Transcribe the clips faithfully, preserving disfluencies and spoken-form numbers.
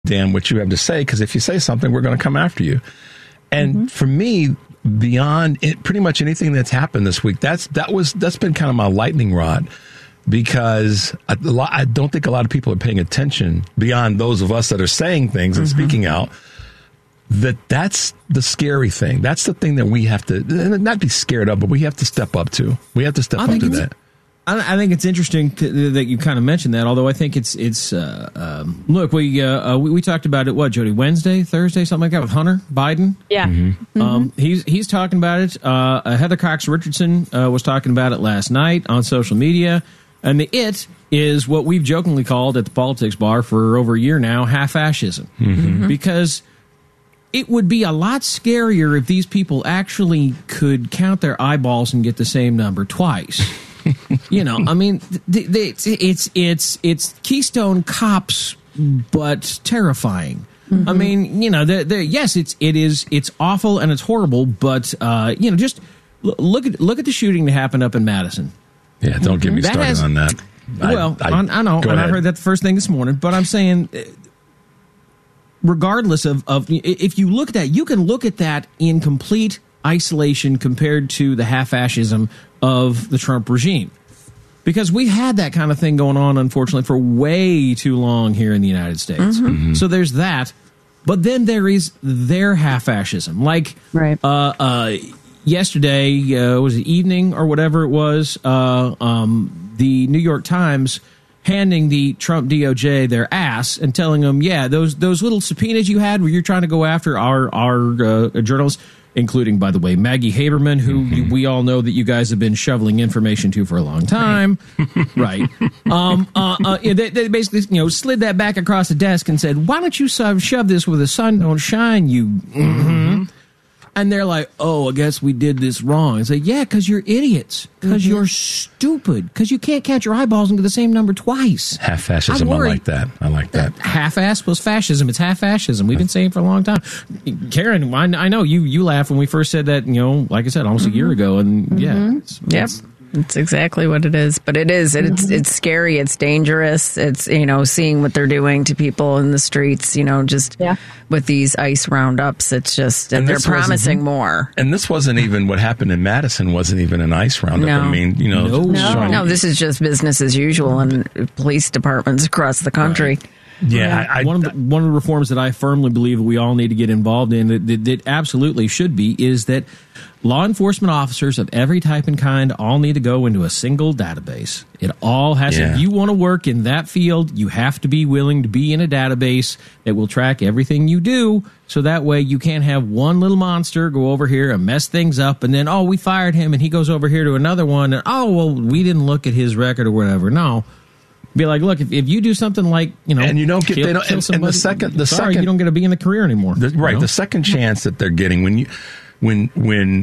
damn what you have to say, because if you say something, we're going to come after you. And mm-hmm. for me, beyond it, pretty much anything that's happened this week, that's that was that's been kind of my lightning rod, because a lot, I don't think a lot of people are paying attention beyond those of us that are saying things and mm-hmm. speaking out. That that's the scary thing. That's the thing that we have to not be scared of, but we have to step up to. We have to step up to that. I think it's interesting to, that you kind of mentioned that, although I think it's, it's uh, um, look, we, uh, uh, we we talked about it, what, Jody, Wednesday, Thursday, something like that, with Hunter Biden? Yeah. Mm-hmm. Um, he's he's talking about it. Uh, Heather Cox Richardson uh, was talking about it last night on social media, and the it is what we've jokingly called at the Politics Bar for over a year now, half-fascism. Mm-hmm. Because it would be a lot scarier if these people actually could count their eyeballs and get the same number twice. You know, I mean, th- th- it's it's it's Keystone Cops, but terrifying. Mm-hmm. I mean, you know, they're, they're, yes, it's it is it's awful and it's horrible, but uh, you know, just l- look at look at the shooting that happened up in Madison. Yeah, don't get me that started has, on that. Well, I, I, I know, and ahead. I heard that the first thing this morning, but I'm saying, regardless of of if you look at that, you can look at that in complete isolation compared to the half-fascism of the Trump regime. Because we've had that kind of thing going on, unfortunately, for way too long here in the United States. Mm-hmm. Mm-hmm. So there's that. But then there is their half-fascism. Like right. uh, uh, yesterday, uh, was it evening or whatever it was, uh, um, the New York Times handing the Trump D O J their ass and telling them, yeah, those those little subpoenas you had where you're trying to go after our, our uh, journalists, including, by the way, Maggie Haberman, who mm-hmm. we all know that you guys have been shoveling information to for a long time. Right. um, uh, uh, they, they basically, you know, slid that back across the desk and said, why don't you shove this where the sun don't shine, you... Mm-hmm. And they're like, oh, I guess we did this wrong. It's like, yeah, because you're idiots. Because mm-hmm. you're stupid. Because you can't count your eyeballs and get the same number twice. Half-fascism, I like that. I like that. Half-ass plus fascism. It's half-fascism. We've been saying for a long time. Karen, I, I know you you laughed when we first said that, you know, like I said, almost mm-hmm. a year ago. And, mm-hmm. yeah. It's, yep. it's, It's exactly what it is, but it is. It's mm-hmm. it's scary. It's dangerous. It's, you know, seeing what they're doing to people in the streets, you know, just yeah. with these ICE roundups. It's just, and, and they're promising more. And this wasn't even what happened in Madison. Wasn't even an ICE roundup. No. I mean, you know, no, no, no, this is just business as usual in police departments across the country. Right. Yeah, I, I, one of the, one of the reforms that I firmly believe we all need to get involved in, that, that, that absolutely should be, is that law enforcement officers of every type and kind all need to go into a single database. It all has. Yeah. If you want to work in that field, you have to be willing to be in a database that will track everything you do. So that way, you can't have one little monster go over here and mess things up, and then oh, we fired him, and he goes over here to another one, and oh, well, we didn't look at his record or whatever. No. Be like, look, if, if you do something like, you know, and you don't get, kill, they don't, kill and, somebody, and the second, the sorry, second, you don't get to be in the career anymore. The, right, you know? the second chance that they're getting when you, when when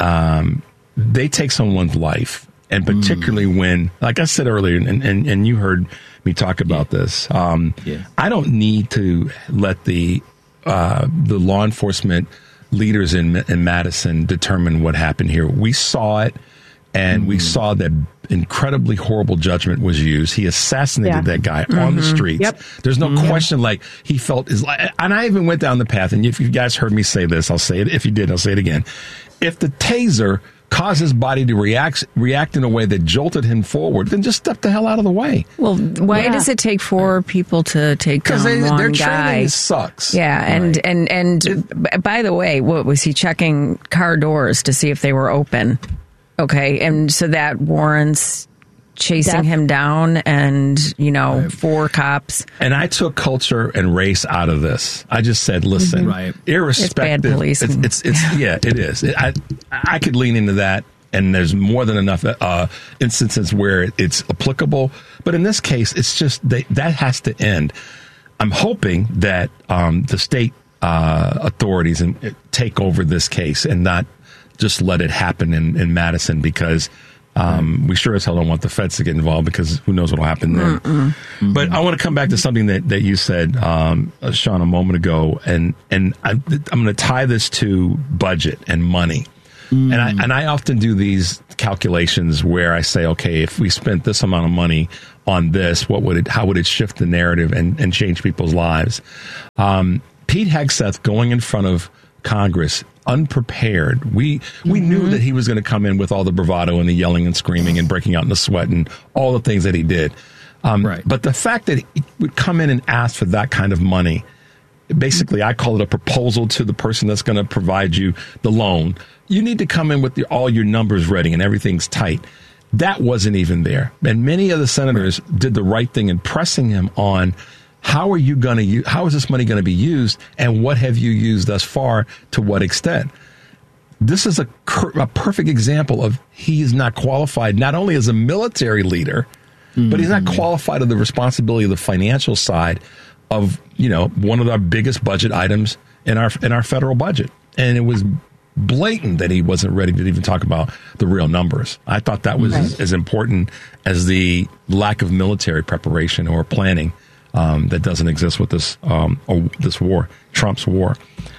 um, they take someone's life, and particularly mm. when, like I said earlier, and, and, and you heard me talk about yeah. this, um, yeah. I don't need to let the uh, the law enforcement leaders in in Madison determine what happened here. We saw it. And mm-hmm. we saw that incredibly horrible judgment was used. He assassinated yeah. that guy mm-hmm. on the streets. Yep. There's no mm-hmm. question, like, he felt his life. And I even went down the path, and if you guys heard me say this, I'll say it. If you did, I'll say it again. If the taser caused his body to react react in a way that jolted him forward, then just step the hell out of the way. Well, why yeah. does it take four people to take down they, one their guy? Training sucks. Yeah, and, right. and, and, and by the way, what was he checking car doors to see if they were open? Okay, and so that warrants chasing Death. him down and, you know, right. four cops. And I took culture and race out of this. I just said, listen, mm-hmm. right. irrespective. It's bad policing. It's, it's, it's yeah, it is. It, I, I could lean into that, and there's more than enough uh, instances where it's applicable. But in this case, it's just they, that has to end. I'm hoping that um, the state uh, authorities and, take over this case and not just let it happen in, in Madison, because um, we sure as hell don't want the feds to get involved, because who knows what will happen there. Mm-hmm. But I want to come back to something that, that you said, um, Sean, a moment ago, and, and I, I'm going to tie this to budget and money. Mm. And I and I often do these calculations where I say, okay, if we spent this amount of money on this, what would it? How would it shift the narrative and, and change people's lives? Um, Pete Hegseth going in front of Congress unprepared. We we mm-hmm. knew that he was going to come in with all the bravado and the yelling and screaming and breaking out in the sweat and all the things that he did. Um, right. But the fact that he would come in and ask for that kind of money, basically, I call it a proposal to the person that's going to provide you the loan. You need to come in with the, all your numbers ready and everything's tight. That wasn't even there. And many of the senators did the right thing in pressing him on how are you going to use, how is this money going to be used, and what have you used thus far, to what extent? This is a, a perfect example of he is not qualified not only as a military leader, mm-hmm. but he's not qualified of the responsibility of the financial side of, you know, one of our biggest budget items in our in our federal budget. And it was blatant that he wasn't ready to even talk about the real numbers. I thought that was right. as, as important as the lack of military preparation or planning um, that doesn't exist with this um, or this war, Trump's war.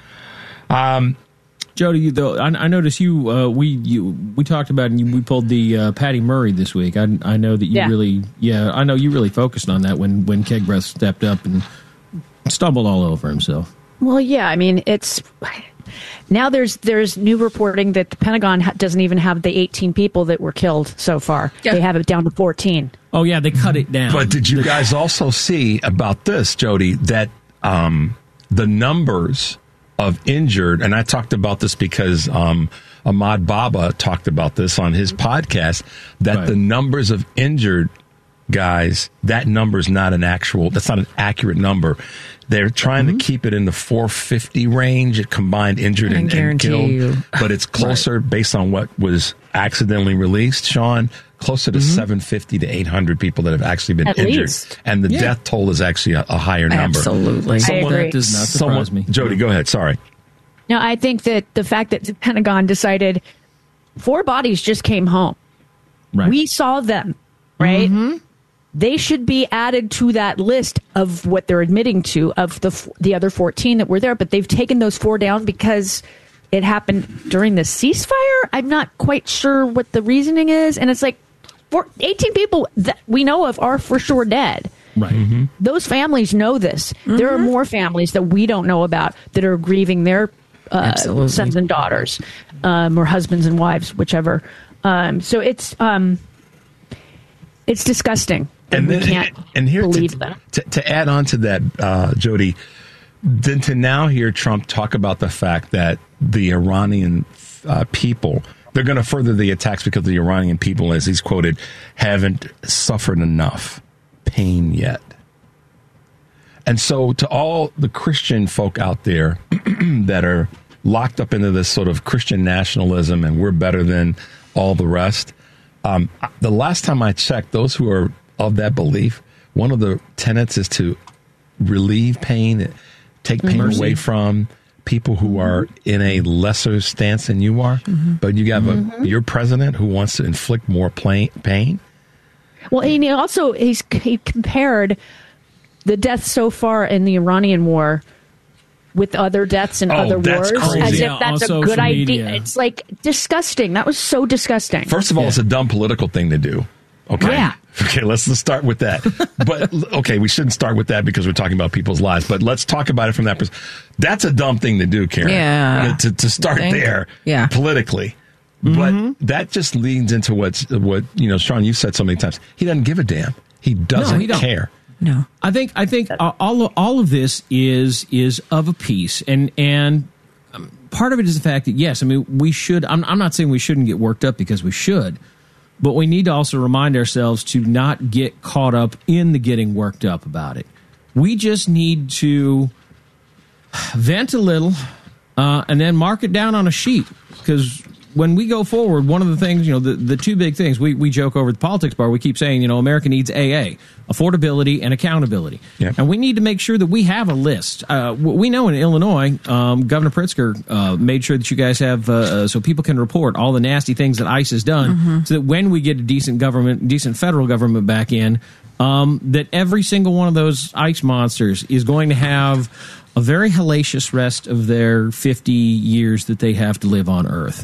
Um, Jody, you, though, I, I noticed you. Uh, we you we talked about and you, we pulled the uh, Patty Murray this week. I, I know that you yeah. really, yeah, I know you really focused on that when when Kegbreath stepped up and stumbled all over himself. Well, yeah, I mean, it's now there's there's new reporting that the Pentagon ha- doesn't even have the eighteen people that were killed so far. Yeah. They have it down to fourteen. Oh yeah, they cut it down. But did you guys also see about this, Jody, that um, the numbers of injured, and I talked about this because um, Ahmad Baba talked about this on his podcast, that right. the numbers of injured guys, that number is not an actual, that's not an accurate number. They're trying mm-hmm. to keep it in the four hundred fifty range, it combined injured and, and killed, you. But it's closer right. based on what was accidentally released, Sean, closer to mm-hmm. seven hundred fifty to eight hundred people that have actually been At injured. Least. And the yeah. death toll is actually a, a higher number. Absolutely. Someone, I agree. That does not surprise someone, me. Jody, go ahead. Sorry. No, I think that the fact that the Pentagon decided four bodies just came home. Right. We saw them, right? Mm-hmm. They should be added to that list of what they're admitting to of the the other fourteen that were there, but they've taken those four down because it happened during the ceasefire. I'm not quite sure what the reasoning is, and it's like four, eighteen people that we know of are for sure dead. Right. Mm-hmm. Those families know this. Mm-hmm. There are more families that we don't know about that are grieving their uh, sons and daughters, um, or husbands and wives, whichever. Um, so it's um, it's disgusting. And then, we can't and here believe to, that. To, to add on to that, uh, Jody, then to now hear Trump talk about the fact that the Iranian uh, people, they're going to further the attacks because the Iranian people, as he's quoted, haven't suffered enough pain yet. And so to all the Christian folk out there that are locked up into this sort of Christian nationalism and we're better than all the rest, um, the last time I checked, those who are of that belief, one of the tenets is to relieve pain, take pain Mercy. away from people who are in a lesser stance than you are. Mm-hmm. But you have mm-hmm. a, your president who wants to inflict more pain. Well, and he also he's, he compared the deaths so far in the Iranian war with other deaths in oh, other wars, crazy. as yeah, if that's a good media. idea. It's like disgusting. That was so disgusting. First of all, yeah. it's a dumb political thing to do. Okay. Yeah. Okay, let's, let's start with that. But, okay, we shouldn't start with that because we're talking about people's lives. But let's talk about it from that perspective. That's a dumb thing to do, Karen. Yeah. To, to start there yeah. politically. Mm-hmm. But that just leads into what's, what, you know, Sean, you've said so many times. He doesn't give a damn. He doesn't no, he care. No. I think I think all of, all of this is is of a piece. And, and part of it is the fact that, yes, I mean, we should, I'm, I'm not saying we shouldn't get worked up because we should. But we need to also remind ourselves to not get caught up in the getting worked up about it. We just need to vent a little uh, and then mark it down on a sheet. Because when we go forward, one of the things, you know, the, the two big things, we, we joke over at the politics bar, we keep saying, you know, America needs A A, affordability and accountability. Yep. And we need to make sure that we have a list. Uh, we know in Illinois, um, Governor Pritzker uh, made sure that you guys have, uh, so people can report all the nasty things that ICE has done, mm-hmm. so that when we get a decent government, decent federal government back in, um, that every single one of those ICE monsters is going to have a very hellacious rest of their fifty years that they have to live on Earth.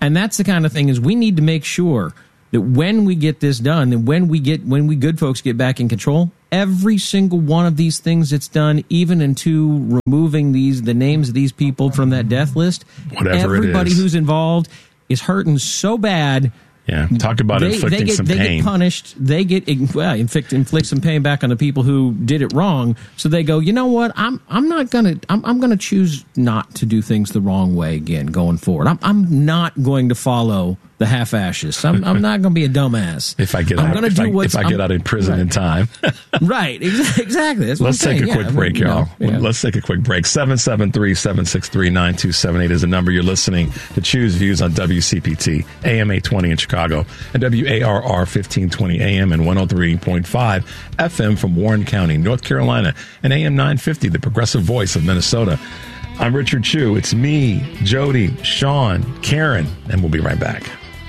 And that's the kind of thing is we need to make sure that when we get this done and when we get when we good folks get back in control, every single one of these things that's done, even into removing these the names of these people from that death list, whatever everybody it is. who's involved is hurting so bad. Yeah, talk about they, inflicting they get, some they pain. They get punished. They get well, inflict inflict some pain back on the people who did it wrong. So they go, you know what? I'm I'm not gonna I'm I'm gonna choose not to do things the wrong way again going forward. I'm I'm not going to follow the half ashes. I'm I'm not going to be a dumbass. If I get I'm out, gonna if, do I, what's, if I get I'm, out in prison right. in time. Right, exactly. That's what Let's I'm take saying. a quick yeah, break, you know, y'all. yeah. Let's take a quick break. seven seven three, seven six three, nine two seven eight is the number. You're listening to Choose Views on W C P T, A M eight twenty in Chicago, and W A R R fifteen twenty A M and one oh three point five F M from Warren County, North Carolina, and A M nine fifty, the progressive voice of Minnesota. I'm Richard Chu. It's me, Jody, Sean, Karen, and we'll be right back.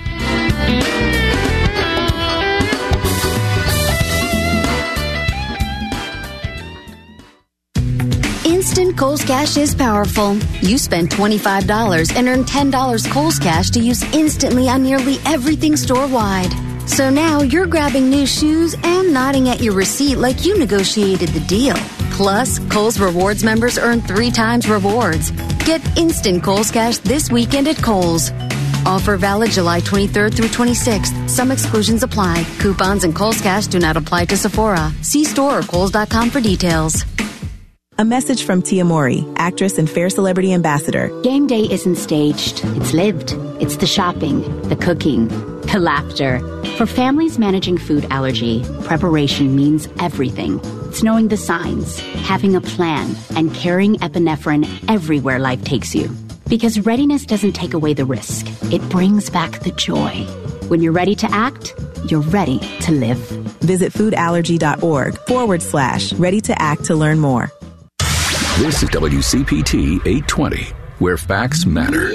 Instant Kohl's Cash is powerful. You spend twenty-five dollars and earn ten dollars Kohl's Cash to use instantly on nearly everything store-wide. So now you're grabbing new shoes and nodding at your receipt like you negotiated the deal. Plus, Kohl's Rewards members earn three times rewards. Get instant Kohl's Cash this weekend at Kohl's. Offer valid July twenty-third through twenty-sixth. Some exclusions apply. Coupons and Kohl's Cash do not apply to Sephora. See store or Kohl's dot com for details. A message from Tia Mori, actress and Fair Celebrity Ambassador. Game day isn't staged. It's lived. It's the shopping, the cooking, the laughter. For families managing food allergy, preparation means everything. It's knowing the signs, having a plan, and carrying epinephrine everywhere life takes you. Because readiness doesn't take away the risk. It brings back the joy. When you're ready to act, you're ready to live. Visit foodallergy.org forward slash ready to act to learn more. This is W C P T eight twenty, where facts matter.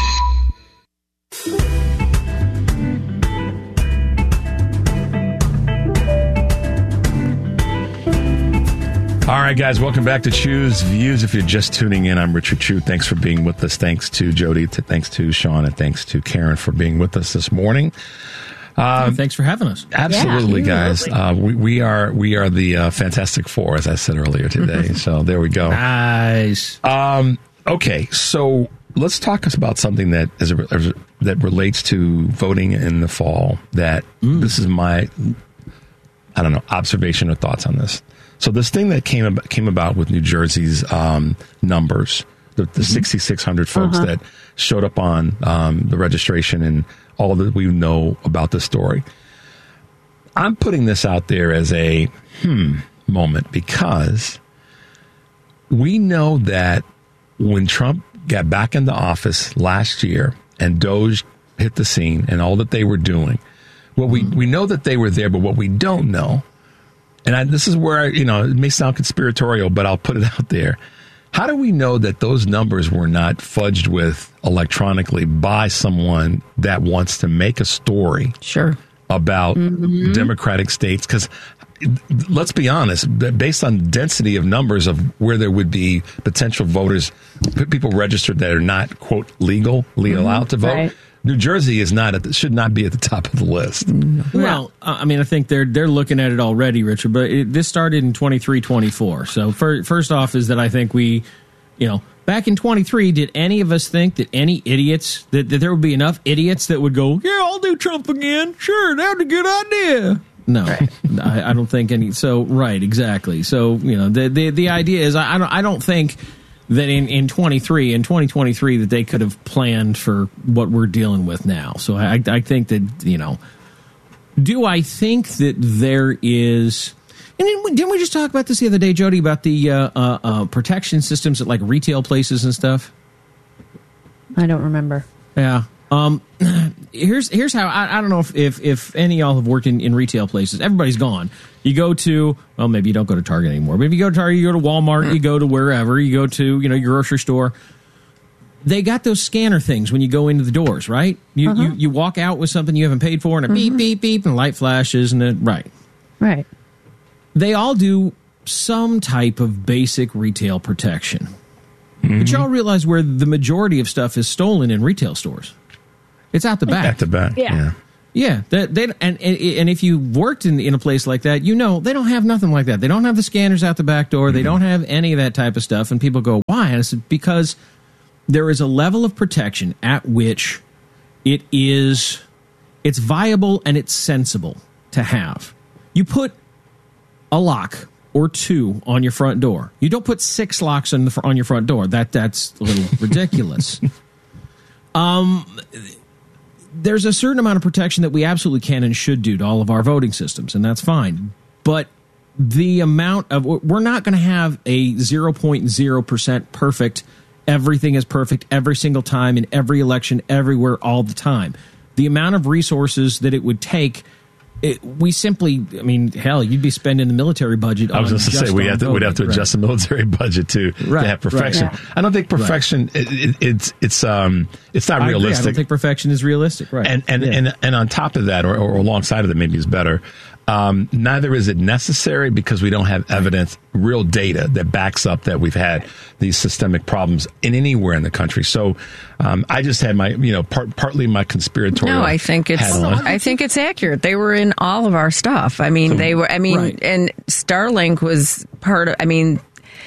All right, guys, welcome back to Choose Views. If you're just tuning in, I'm Richard Chu. Thanks for being with us. Thanks to Jody, to, thanks to Sean, and thanks to Karen for being with us this morning. Uh, Thanks for having us. Absolutely, yeah, guys. Uh, we, we are we are the uh, Fantastic Four, as I said earlier today. So there we go. Nice. Um, okay, so let's talk about something that is a, that relates to voting in the fall. That mm. this is my, I don't know, observation or thoughts on this. So this thing that came about, came about with New Jersey's um, numbers, the, the mm-hmm. sixty-six hundred folks uh-huh. that showed up on um, the registration and all that we know about the story. I'm putting this out there as a hmm moment because we know that when Trump got back into office last year and Doge hit the scene and all that they were doing, well, we, we know that they were there, but what we don't know, and I, this is where, I, you know, it may sound conspiratorial, but I'll put it out there. How do we know that those numbers were not fudged with electronically by someone that wants to make a story Sure. about mm-hmm. Democratic states? Because let's be honest, based on density of numbers of where there would be potential voters, people registered that are not, quote, legal, legally mm-hmm. allowed to vote, right. New Jersey is not at the, should not be at the top of the list. Well, I mean, I think they're they're looking at it already, Richard. But it, this started in twenty-three twenty-four. So for, first off, is that I think we, you know, back in twenty-three, did any of us think that any idiots that, that there would be enough idiots that would go, yeah, I'll do Trump again. Sure, that'd be a good idea. No, right. I, I don't think any. So right, exactly. So you know, the the the idea is I, I don't I don't think that in, in twenty-three, in twenty twenty-three, that they could have planned for what we're dealing with now. So I, I think that, you know, do I think that there is, and didn't we just talk about this the other day, Jody, about the uh, uh, uh, protection systems at like retail places and stuff? I don't remember. Yeah. Um, here's here's how I, I don't know if, if, if any of y'all have worked in, in retail places. Everybody's gone. You go to, well, maybe you don't go to Target anymore, but if you go to Target, you go to Walmart, you go to wherever, you go to, you know, your grocery store. They got those scanner things when you go into the doors, right? You uh-huh. you, you walk out with something you haven't paid for, and a mm-hmm. beep, beep, beep, and a light flashes, and it, right. Right. They all do some type of basic retail protection. Mm-hmm. But y'all realize where the majority of stuff is stolen in retail stores. It's out the back. At the back. Yeah. Yeah. Yeah, that they and and if you worked in in a place like that, you know they don't have nothing like that. They don't have the scanners out the back door. They don't have any of that type of stuff. And people go, why? And it's because there is a level of protection at which it is it's viable and it's sensible to have. You put a lock or two on your front door. You don't put six locks on the on your front door. That that's a little ridiculous. Um. There's a certain amount of protection that we absolutely can and should do to all of our voting systems, and that's fine. But the amount of we're not going to have a zero point zero percent perfect, everything is perfect every single time in every election, everywhere, all the time. The amount of resources that it would take, it, we simply, I mean, hell, you'd be spending the military budget. I was on just to just say we on have to we'd have to voting. adjust the military budget to, Right, to have perfection. right, I don't think perfection. It, it, it's it's um it's not I agree. realistic. I don't think perfection is realistic. Right. And and, Yeah. and and on top of that, or, or alongside of that, maybe is better. Um, neither is it necessary because we don't have evidence, real data that backs up that we've had these systemic problems in anywhere in the country. So um, I just had my, you know, part, partly my conspiratorial. No, I think it's hat on. I think it's accurate. They were in all of our stuff. I mean, they were. I mean, Right. and Starlink was part of. I mean.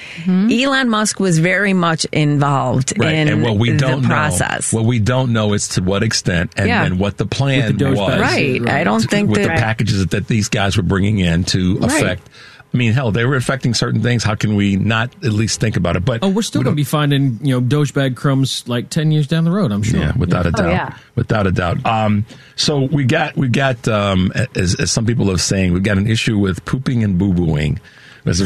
Elon Musk was very much involved Right. in and what we don't the process. know, what we don't know is to what extent, and, Yeah. and what the plan With the Doge was. bag. Right. Right. I don't to- think with that. the packages that these guys were bringing in to Right. affect. I mean, hell, they were affecting certain things. How can we not at least think about it? But Oh, we're still we going to don't- be finding, you know, Doge bag crumbs like ten years down the road, I'm sure. Yeah, without a doubt. yeah. Without a doubt. Um, so we got we got um, as, as some people are saying, we got an issue with pooping and boo booing. As it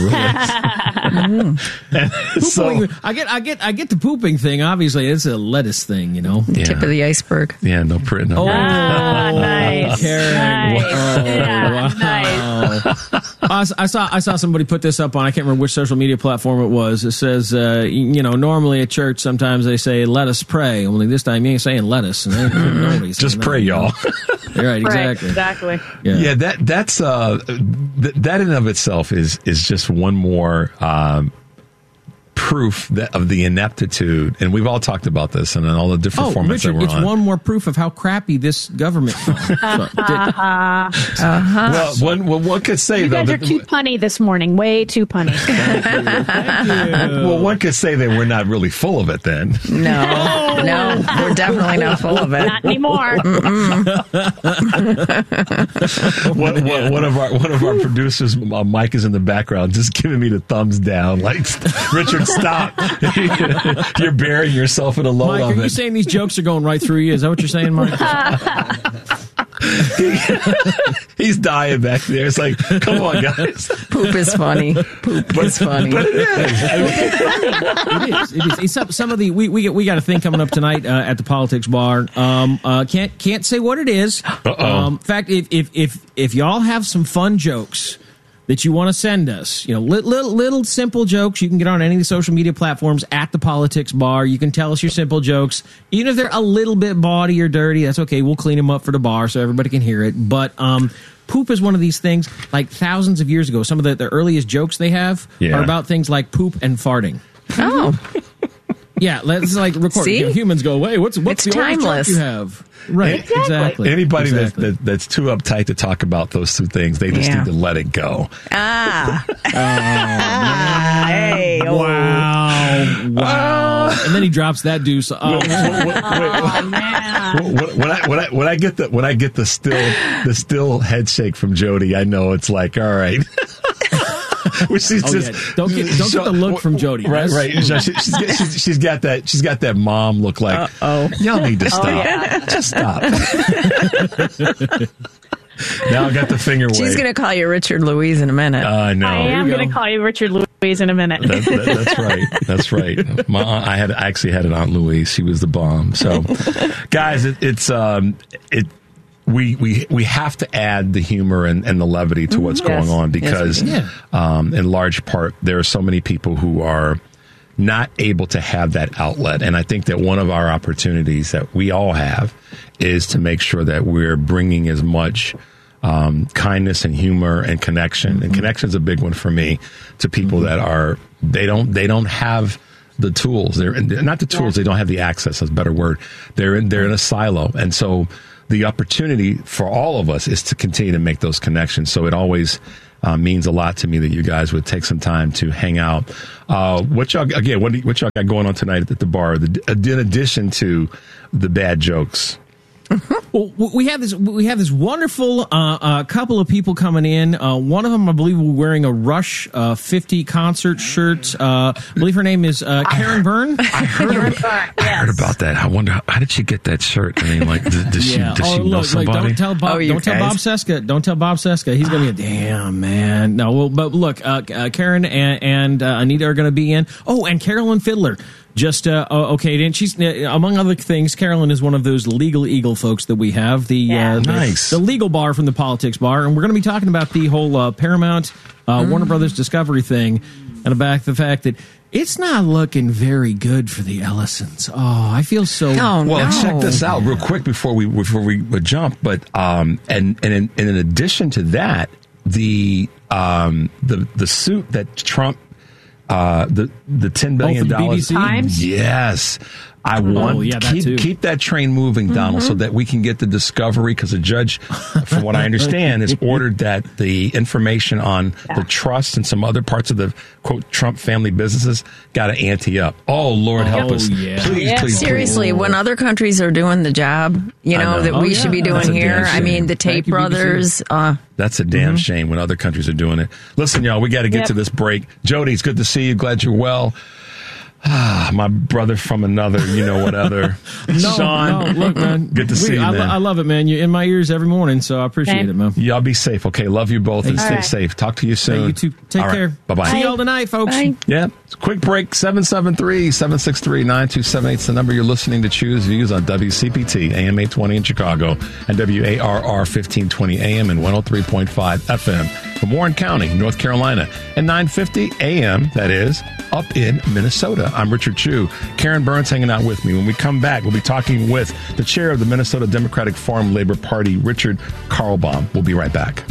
relates. And so, Pooping, I get, I get, I get the pooping thing. Obviously, it's a lettuce thing, you know. yeah, Tip of the iceberg. yeah, no print. No Oh, print. Ah, nice. Karen. Nice. Wow. Yeah, Wow. I s- I saw I saw somebody put this up on, I can't remember which social media platform it was. It says, uh, you know, normally at church sometimes they say, let us pray. Only this time you ain't saying let us. And they- nobody's Just saying pray, that. y'all. Right, Right, exactly. exactly. Yeah. Yeah, that that's uh, th- that in and of itself is is just one more um, proof that, of the ineptitude, and we've all talked about this and in all the different Oh, formats Richard, that we're it's on. one more proof of how crappy this government is. So, did- Well, one well, one could say You though guys are that, too punny this morning. Way too punny. well, one could say that we're not really full of it. Then No, no, we're definitely not full of it. Not anymore. one, one, one of our one of our producers, uh, Mike, is in the background, just giving me the thumbs down. Like, Richard, stop! You're burying yourself in a load Mike, of are you it. saying these jokes are going right through you? Is that what you're saying, Mike? He's dying back there. It's like, come on, guys. Poop is funny. Poop is funny. But it is. I mean, It is. It is. It's some, some of the we we, we got a thing coming up tonight uh, at the Politics Bar. Um, uh, can't can't say what it is. Uh-oh. Um, in fact, if if if if y'all have some fun jokes that you want to send us, you know, little, little little simple jokes, you can get on any of the social media platforms at the Politics Bar. You can tell us your simple jokes, even if they're a little bit bawdy or dirty. That's okay. We'll clean them up for the bar so everybody can hear it. But um, poop is one of these things. Like thousands of years ago, some of the, the earliest jokes they have Yeah. are about things like poop and farting. Oh, Yeah, let's like record. See? You know, humans go, wait, what's what's It's the oldest timeless. joke you have? Right, exactly. Anybody exactly. that, that that's too uptight to talk about those two things, they just Yeah. need to let it go. ah, ah, hey, oh. Wow, wow. And then he drops that deuce. Oh, When, when I when I when I get the when I get the still the still head shake from Jody, I know it's like, all right. Where she's Oh, just yeah. Don't get- don't get the look from Jody. Right, That's- right. She, she's, got- she's, she's got that. She's got that mom look like. Uh-oh. Y'all need to stop. yeah. Just stop. Now I got the finger wave. She's going to call you Richard Louise in a minute. I know. I am you going go. to call you Richard Louise in a minute. That, that, that's right. That's right. My aunt, I had I actually had an Aunt Louise. She was the bomb. So, guys, it, it's um it. We, we we have to add the humor and, and the levity to what's Yes. going on because, Yes, um, in large part, there are so many people who are not able to have that outlet. And I think that one of our opportunities that we all have is to make sure that we're bringing as much um, kindness and humor and connection. And connection is a big one for me to people that are they don't they don't have the tools. They're in, not the tools. Yeah. They don't have the access. That's a better word. They're in, they're in a silo. And so the opportunity for all of us is to continue to make those connections. So it always uh, means a lot to me that you guys would take some time to hang out. Uh, what y'all, again, what, what y'all got going on tonight at the bar, the, in addition to the bad jokes? Well, we have this. We have this wonderful uh, uh, couple of people coming in. Uh, one of them, I believe, was wearing a Rush uh, fifty concert shirt. Uh, I believe her name is uh, Karen Byrne. I heard, Karen about, Byrne, yes. I heard about that. I wonder how, how did she get that shirt? I mean, like, does, does yeah. she, does oh, she look, know somebody? Look, don't tell Bob. Oh, don't tell Bob Seska. Don't tell Bob Seska. He's going to be a damn man. No, well, but look, uh, uh, Karen and, and uh, Anita are going to be in. Oh, and Carolyn Fiddler. Just uh, okay, and she's uh, among other things. Carolyn is one of those legal eagle folks that we have. The yeah. uh, the, nice. the legal bar from the politics bar, and we're going to be talking about the whole uh, Paramount uh, mm. Warner Brothers Discovery thing, and about the fact that it's not looking very good for the Ellisons. Oh, I feel so. Oh, well, no. check this out real quick before we before we jump. But um, and and in, and in addition to that, the um the the suit that Trump. Uh, the the ten billion dollars. Oh, yes, I want oh, yeah, keep too. keep that train moving, Donald, mm-hmm. so that we can get the discovery. Because the judge, from what I understand, has ordered that the information on yeah. the trust and some other parts of the quote Trump family businesses got to ante up. Oh Lord, help oh, us, yeah. please, yeah, please. Seriously, please. when other countries are doing the job, you know, know. that oh, we yeah. should be doing here. I mean, the Tate you, brothers. Uh, That's a damn mm-hmm. shame when other countries are doing it. Listen, y'all, we got to get yep. to this break. Jody, it's good to see you. Glad you're well. Ah, my brother from another, you know what other. no, Sean, no, look, man. Good to we, see you, I, man. I love it, man. You're in my ears every morning, so I appreciate okay. it, man. Y'all be safe, okay? Love you both and All stay right. safe. Talk to you soon. Hey, you too. Take All care. Right. Bye-bye. See y'all tonight, folks. Bye. Yeah. Quick break. seven seven three, seven six three, nine two seven eight is the number. You're listening to Choose Views on W C P T, A M eight twenty in Chicago, and W A R R fifteen twenty A M and one oh three point five F M from Warren County, North Carolina, and nine fifty A M, that is, up in Minnesota. I'm Richard Chu. Karen Burns hanging out with me. When we come back, we'll be talking with the chair of the Minnesota Democratic Farm Labor Party, Richard Carlbaum. We'll be right back.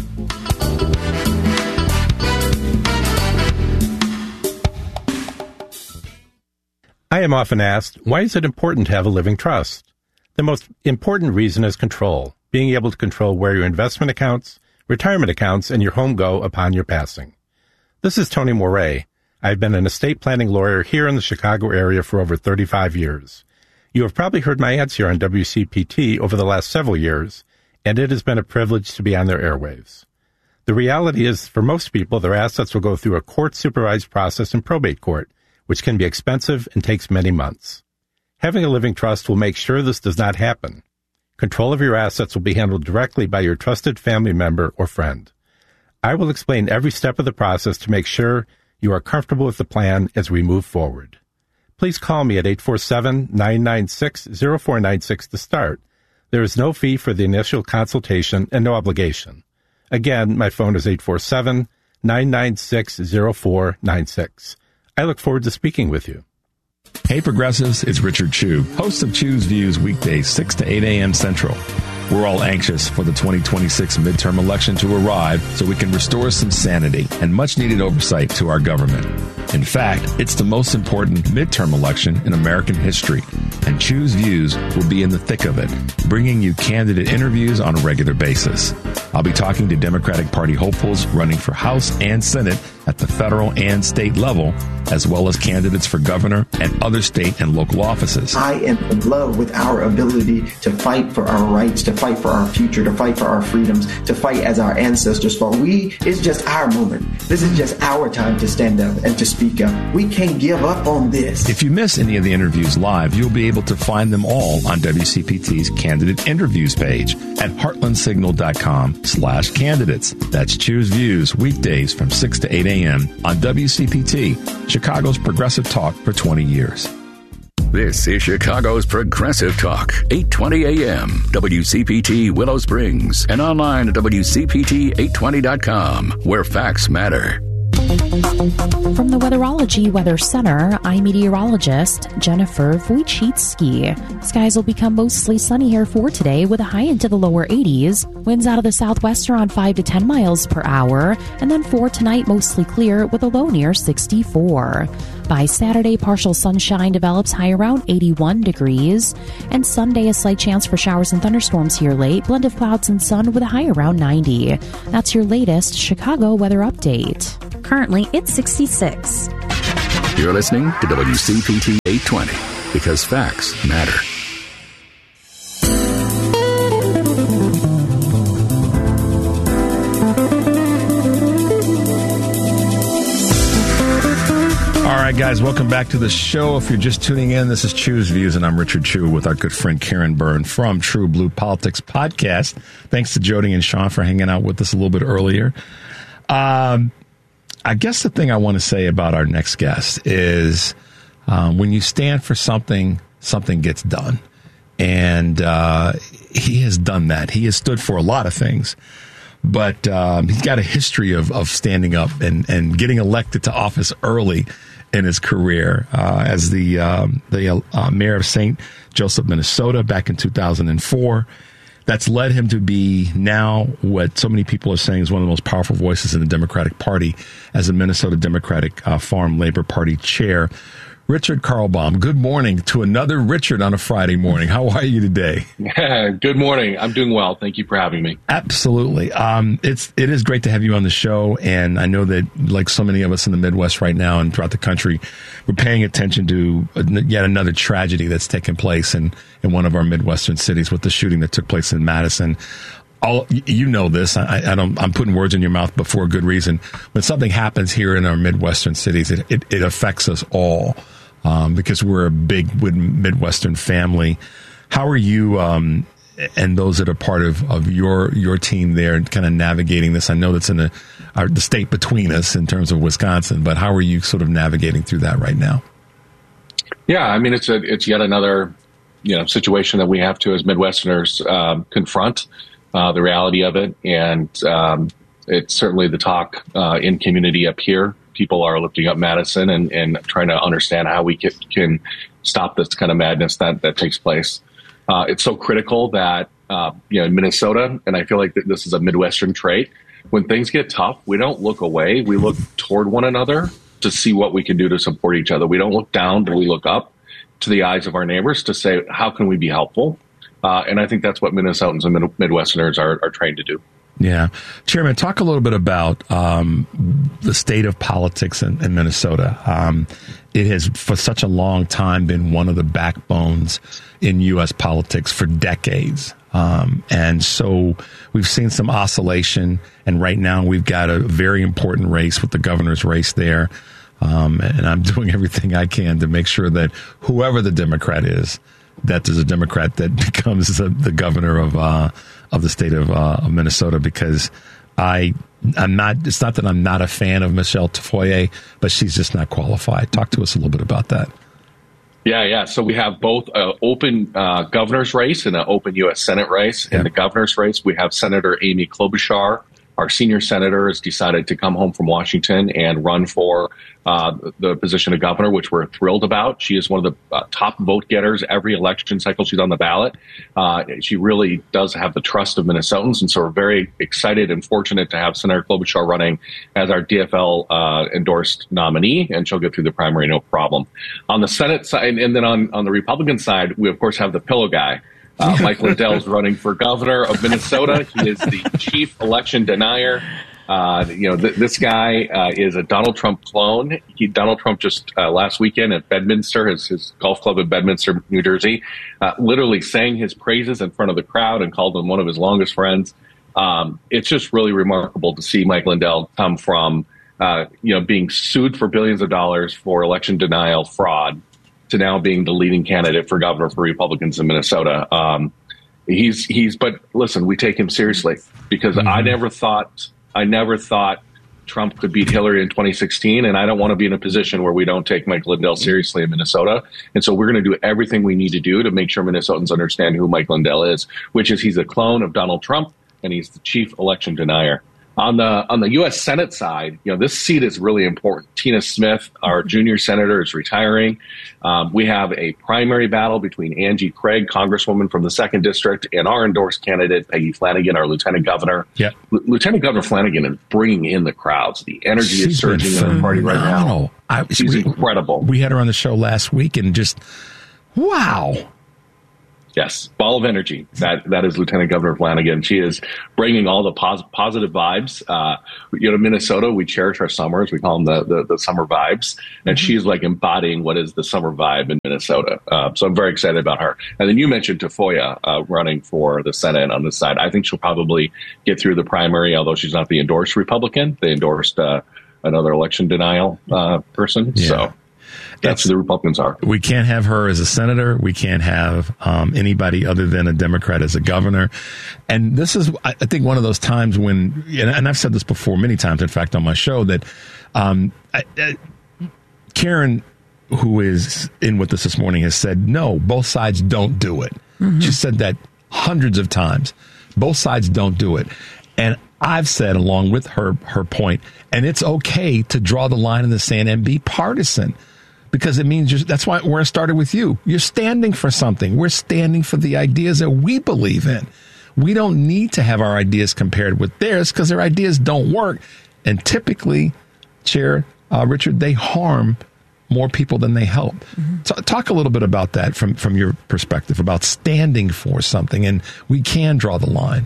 I am often asked, why is it important to have a living trust? The most important reason is control, being able to control where your investment accounts, retirement accounts, and your home go upon your passing. This is Tony Moret. I've been an estate planning lawyer here in the Chicago area for over thirty-five years. You have probably heard my ads here on W C P T over the last several years, and it has been a privilege to be on their airwaves. The reality is, for most people, their assets will go through a court-supervised process in probate court, which can be expensive and takes many months. Having a living trust will make sure this does not happen. Control of your assets will be handled directly by your trusted family member or friend. I will explain every step of the process to make sure you are comfortable with the plan as we move forward. Please call me at eight four seven, nine nine six, zero four nine six to start. There is no fee for the initial consultation and no obligation. Again, my phone is eight four seven, nine nine six, zero four nine six. I look forward to speaking with you. Hey, Progressives, it's Richard Chu, host of Choose Views weekdays, six to eight a.m. Central. We're all anxious for the twenty twenty-six midterm election to arrive so we can restore some sanity and much-needed oversight to our government. In fact, it's the most important midterm election in American history, and Choose Views will be in the thick of it, bringing you candidate interviews on a regular basis. I'll be talking to Democratic Party hopefuls running for House and Senate at the federal and state level, as well as candidates for governor and other state and local offices. I am in love with our ability to fight for our rights, to fight for our future, to fight for our freedoms, to fight as our ancestors fought. We, it's just our moment. This is just our time to stand up and to speak up. We can't give up on this. If you miss any of the interviews live, you'll be able to find them all on W C P T's candidate interviews page at heartlandsignal.com slash candidates. That's Choose Views weekdays from six to eight a.m. on W C P T, Chicago's progressive talk for twenty years. This is Chicago's Progressive Talk, eight twenty a.m., W C P T Willow Springs, and online at W C P T eight twenty dot com, where facts matter. From the Weatherology Weather Center, I'm meteorologist Jennifer Wojcicki. Skies will become mostly sunny here for today with a high into the lower eighties. Winds out of the southwest around five to ten miles per hour. And then for tonight, mostly clear with a low near sixty-four. By Saturday, partial sunshine develops, high around eighty-one degrees. And Sunday, a slight chance for showers and thunderstorms here late. Blend of clouds and sun with a high around ninety. That's your latest Chicago weather update. Currently, it's sixty-six. You're listening to W C P T eight twenty because facts matter. All right, guys, welcome back to the show. If you're just tuning in, this is Chew's Views, and I'm Richard Chew with our good friend Karen Byrne from True Blue Politics Podcast. Thanks to Jody and Sean for hanging out with us a little bit earlier. Um, I guess the thing I want to say about our next guest is um, when you stand for something, something gets done. And uh, he has done that. He has stood for a lot of things. But um, he's got a history of, of standing up and, and getting elected to office early in his career uh, as the um, the uh, mayor of Saint Joseph, Minnesota, back in two thousand four. That's led him to be now what so many people are saying is one of the most powerful voices in the Democratic Party as a Minnesota Democratic uh, Farm Labor Party chair. Richard Carlbaum, good morning to another Richard on a Friday morning. How are you today? Good morning. I'm doing well. Thank you for having me. Absolutely. Um, it's it is great to have you on the show, and I know that, like so many of us in the Midwest right now and throughout the country, we're paying attention to yet another tragedy that's taken place in, in one of our Midwestern cities with the shooting that took place in Madison. All you know this. I, I don't. I'm putting words in your mouth, but for a good reason. When something happens here in our Midwestern cities, it it, it affects us all. Um, because we're a big Midwestern family. How are you um, and those that are part of, of your your team there kind of navigating this? I know that's in the, our, the state between us in terms of Wisconsin, but how are you sort of navigating through that right now? Yeah, I mean, it's a it's yet another you know situation that we have to, as Midwesterners, um, confront uh, the reality of it. And um, it's certainly the talk uh, in community up here. People are lifting up Madison and, and trying to understand how we can, can stop this kind of madness that, that takes place. Uh, it's so critical that, uh, you know, in Minnesota, and I feel like this is a Midwestern trait, when things get tough, we don't look away. We look toward one another to see what we can do to support each other. We don't look down, but we look up to the eyes of our neighbors to say, how can we be helpful? Uh, and I think that's what Minnesotans and Midwesterners are, are trained to do. Yeah. Chairman, talk a little bit about um, the state of politics in, in Minnesota. Um, it has, for such a long time, been one of the backbones in U S politics for decades. Um, and so we've seen some oscillation. And right now we've got a very important race with the governor's race there. Um, and I'm doing everything I can to make sure that whoever the Democrat is, that there's a Democrat that becomes the, the governor of uh, of the state of, uh, of Minnesota, because I I'm not. It's not that I'm not a fan of Michelle Tafoya, but she's just not qualified. Talk to us a little bit about that. Yeah, yeah. So we have both an open uh, governor's race and an open U S Senate race. Yeah. In the governor's race, we have Senator Amy Klobuchar. Our senior senator has decided to come home from Washington and run for uh, the position of governor, which we're thrilled about. She is one of the uh, top vote getters every election cycle she's on the ballot. Uh, she really does have the trust of Minnesotans, and so we're very excited and fortunate to have Senator Klobuchar running as our D F L uh, endorsed nominee, and she'll get through the primary no problem. On the Senate side, and then on, on the Republican side, we of course have the pillow guy. Uh, Mike Lindell is running for governor of Minnesota. He is the chief election denier. Uh, you know, th- this guy uh, is a Donald Trump clone. He, Donald Trump just uh, last weekend at Bedminster, his, his golf club in Bedminster, New Jersey, uh, literally sang his praises in front of the crowd and called him one of his longest friends. Um, it's just really remarkable to see Mike Lindell come from, uh, you know, being sued for billions of dollars for election denial fraud to now being the leading candidate for governor for Republicans in Minnesota. Um, he's he's, but listen, we take him seriously because mm-hmm. I never thought I never thought Trump could beat Hillary in twenty sixteen, and I don't want to be in a position where we don't take Mike Lindell seriously in Minnesota. And so we're going to do everything we need to do to make sure Minnesotans understand who Mike Lindell is, which is he's a clone of Donald Trump, and he's the chief election denier. On the on the U S Senate side, you know, this seat is really important. Tina Smith, our junior senator, is retiring. Um, we have a primary battle between Angie Craig, Congresswoman from the second District, and our endorsed candidate, Peggy Flanagan, our Lieutenant Governor. Yep. L- Lieutenant Governor Flanagan is bringing in the crowds. The energy She's is surging in the party right now. I, She's we, incredible. We had her on the show last week, and just, wow. Yes, ball of energy. That that is Lieutenant Governor Flanagan. She is bringing all the pos- positive vibes. Uh, you know, Minnesota, we cherish our summers. We call them the the, the summer vibes, and mm-hmm. she's like embodying what is the summer vibe in Minnesota. Uh, so I'm very excited about her. And then you mentioned Tafoya uh, running for the Senate on this side. I think she'll probably get through the primary, although she's not the endorsed Republican. They endorsed uh, another election denial uh, person. Yeah. So. That's who the Republicans are. We can't have her as a senator. We can't have um, anybody other than a Democrat as a governor. And this is, I think, one of those times when, and I've said this before many times, in fact, on my show, that um, I, I, Karen, who is in with us this morning, has said, no, both sides don't do it. Mm-hmm. She said that hundreds of times. Both sides don't do it. And I've said, along with her, her point, and it's okay to draw the line in the sand and be partisan. Because it means you're, that's why where I started with you. You're standing for something. We're standing for the ideas that we believe in. We don't need to have our ideas compared with theirs because their ideas don't work. And typically, Chair uh, Richard, they harm more people than they help. Mm-hmm. So talk a little bit about that from, from your perspective, about standing for something. And we can draw the line.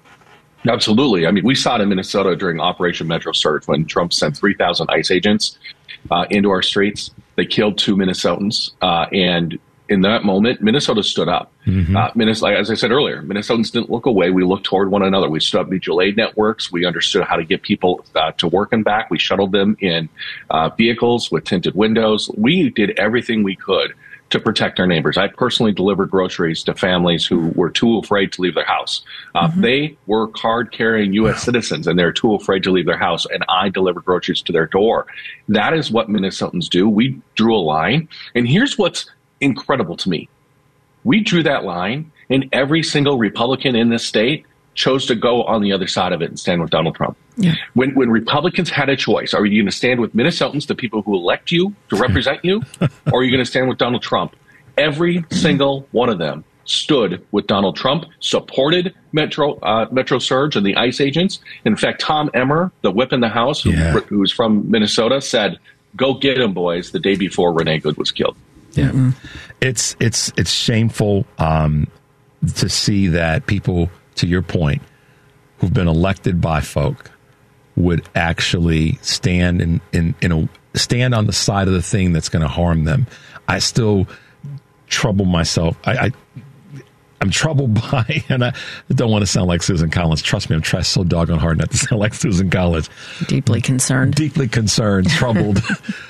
Absolutely. I mean, we saw it in Minnesota during Operation Metro Surge when Trump sent three thousand ICE agents uh, into our streets. They killed two Minnesotans. Uh, and in that moment, Minnesota stood up. Mm-hmm. Uh, Minnesota, as I said earlier, Minnesotans didn't look away. We looked toward one another. We stood up mutual aid networks. We understood how to get people uh, to work and back. We shuttled them in uh, vehicles with tinted windows. We did everything we could to protect our neighbors. I personally delivered groceries to families who were too afraid to leave their house. Uh, mm-hmm. They were card-carrying U S wow. citizens, and they're too afraid to leave their house, and I delivered groceries to their door. That is what Minnesotans do. We drew a line, and here's what's incredible to me. We drew that line, and every single Republican in this state chose to go on the other side of it and stand with Donald Trump. Yeah. When when Republicans had a choice, are you going to stand with Minnesotans, the people who elect you to represent you, or are you going to stand with Donald Trump? Every single one of them stood with Donald Trump, supported Metro uh, Metro Surge and the ICE agents. In fact, Tom Emmer, the whip in the House, who, yeah. who's from Minnesota, said, "Go get him, boys," the day before Renee Good was killed. Yeah, mm-hmm. it's it's it's shameful um, to see that people, to your point, who've been elected by folk would actually stand in, in, in a stand on the side of the thing that's going to harm them. I still trouble myself. I, I I'm troubled by, and I don't want to sound like Susan Collins. Trust me, I'm trying so doggone hard not to sound like Susan Collins. Deeply concerned. Deeply concerned, troubled,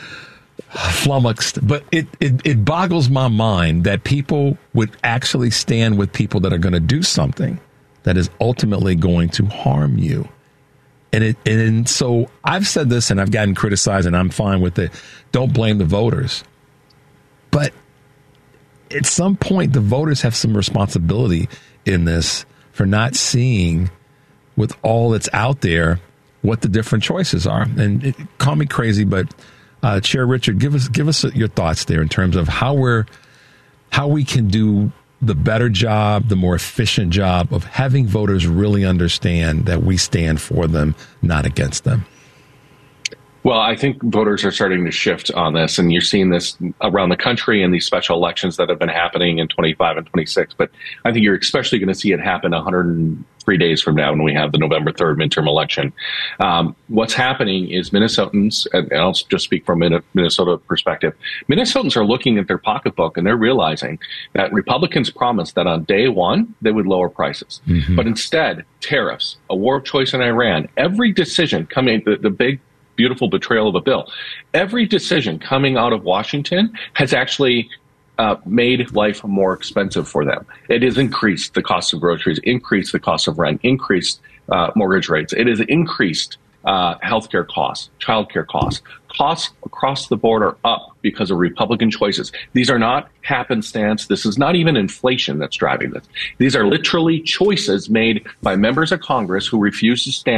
flummoxed. But it, it, it boggles my mind that people would actually stand with people that are going to do something that is ultimately going to harm you. And it, and so I've said this and I've gotten criticized and I'm fine with it. Don't blame the voters. But at some point, the voters have some responsibility in this for not seeing with all that's out there what the different choices are. And it, call me crazy, but uh, Chair Richard, give us give us your thoughts there in terms of how we're how we can do the better job, the more efficient job of having voters really understand that we stand for them, not against them. Well, I think voters are starting to shift on this, and you're seeing this around the country in these special elections that have been happening in twenty-five and twenty-six. But I think you're especially going to see it happen one hundred three days from now when we have the November third midterm election. Um, what's happening is Minnesotans, and I'll just speak from a Minnesota perspective, Minnesotans are looking at their pocketbook and they're realizing that Republicans promised that on day one they would lower prices. Mm-hmm. But instead, tariffs, a war of choice in Iran, every decision coming, the, the big beautiful betrayal of a bill. Every decision coming out of Washington has actually uh, made life more expensive for them. It has increased the cost of groceries, increased the cost of rent, increased uh, mortgage rates. It has increased uh, healthcare costs, childcare costs. Costs across the board are up because of Republican choices. These are not happenstance. This is not even inflation that's driving this. These are literally choices made by members of Congress who refuse to stand up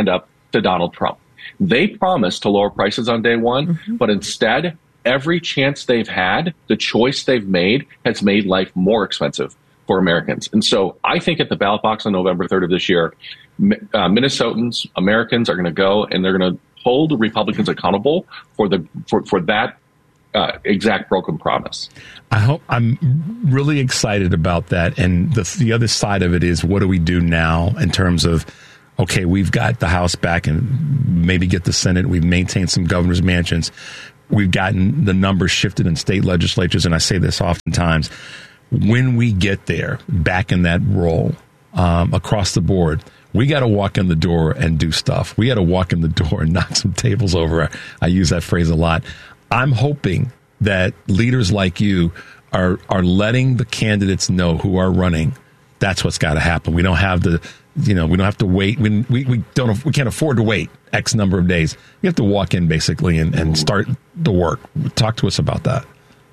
to Donald Trump. They promised to lower prices on day one, mm-hmm. but instead, every chance they've had, the choice they've made has made life more expensive for Americans. And so I think at the ballot box on November third of this year, uh, Minnesotans, Americans are going to go and they're going to hold Republicans accountable for the for, for that uh, exact broken promise. I hope I'm really excited about that. And the the other side of it is, what do we do now in terms of, okay, we've got the House back and maybe get the Senate. We've maintained some governor's mansions. We've gotten the numbers shifted in state legislatures. And I say this oftentimes, when we get there, back in that role, um, across the board, we got to walk in the door and do stuff. We got to walk in the door and knock some tables over. I use that phrase a lot. I'm hoping that leaders like you are are letting the candidates know who are running. That's what's got to happen. We don't have the, you know, we don't have to wait. We we, we don't we can't afford to wait X number of days. We have to walk in basically and, and start the work. Talk to us about that.